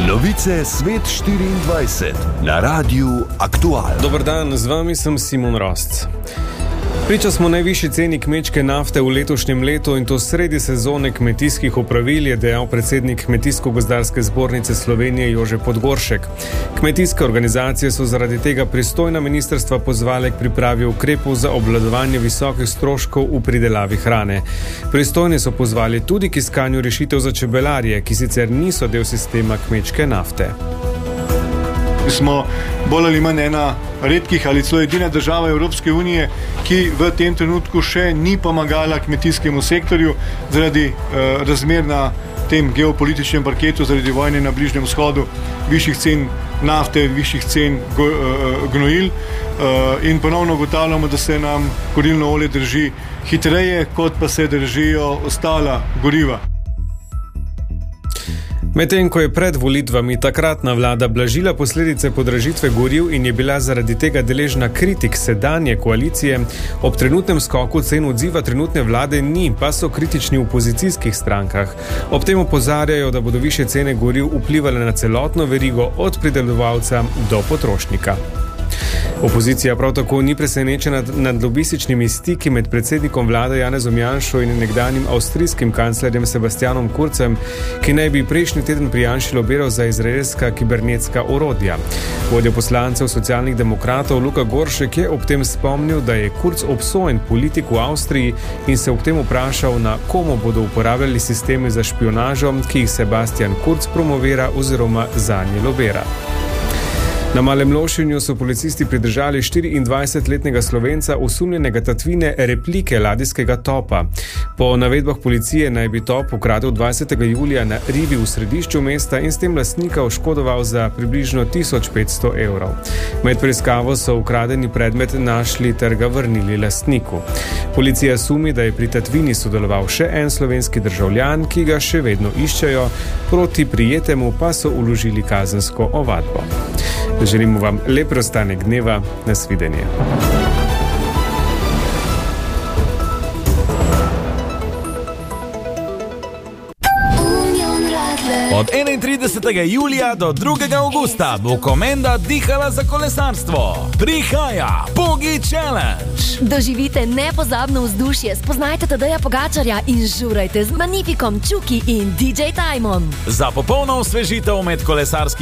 Novice Svet 24 na Radiu Aktual. Dober dan, z vami sem Simon Rosc. Priča smo najvišji ceni kmečke nafte v letošnjem letu in to sredi sezone kmetijskih opravil, je dejal predsednik Kmetijsko-gozdarske zbornice Slovenije Jože Podgoršek. Kmetijske organizacije so zaradi tega pristojna ministrstva pozvale k pripravi ukrepov za obvladovanje visokih stroškov v pridelavi hrane. Pristojni so pozvali tudi k iskanju rešitev za čebelarje, ki sicer niso del sistema kmečke nafte. Smo bolj ali manj ena redkih ali celo edina država Evropske unije, ki v tem trenutku še ni pomagala kmetijskemu sektorju zaradi razmer na tem geopolitičnem parketu, zaradi vojne na Bližnjem vzhodu, višjih cen nafte, višjih cen gnojil in ponovno ugotavljamo, da se nam kurilno olje drži hitreje, kot pa se držijo ostala goriva. Medtem ko je pred volitvami takratna vlada blažila posledice podražitve goriv in je bila zaradi tega deležna kritik sedanje koalicije, ob trenutnem skoku cen odziva trenutne vlade ni, pa so kritični v opozicijskih strankah. Ob tem opozarjajo, da bodo višje cene goriv vplivale na celotno verigo od pridelovalca do potrošnika. Opozicija prav tako ni presenečena nad lobističnimi stiki med predsednikom vlade Janezom Janšo in nekdanjim avstrijskim kanclerjem Sebastianom Kurzem, ki naj bi prejšnji teden pri Janši lobiral za izraelska kibernetska orodja. Vodja poslancev socialnih demokratov Luka Goršek je ob tem spomnil, da je Kurz obsojen politik v Avstriji in se ob tem vprašal, na komu bodo uporabljali sisteme za špionažo, ki jih Sebastian Kurz promovira oziroma zanje lobira. Na Malem Lošinju so policisti pridržali 24-letnega Slovenca osumljenega tatvine replike ladijskega topa. Po navedbah policije naj bi top ukradel 20. julija na rivi v središču mesta in s tem lastnika oškodoval za približno 1500 evrov. Med preiskavo so ukradeni predmet našli ter ga vrnili lastniku. Policija sumi, da je pri tatvini sodeloval še en slovenski državljan, ki ga še vedno iščejo, proti prijetemu pa so vložili kazensko ovadbo. Želimo vam lep preostanek dneva, nasvidenje. Od 31. julija do 2. augusta bo Komenda dihala za kolesarstvo. Prihaja Pogi Challenge. Doživite nepozabno vzdušje, spoznajte Tadeja Pogačarja in žurajte z Magnifikom, Čuki in DJ Timom. Za popolno osvežitev med kolesarskimi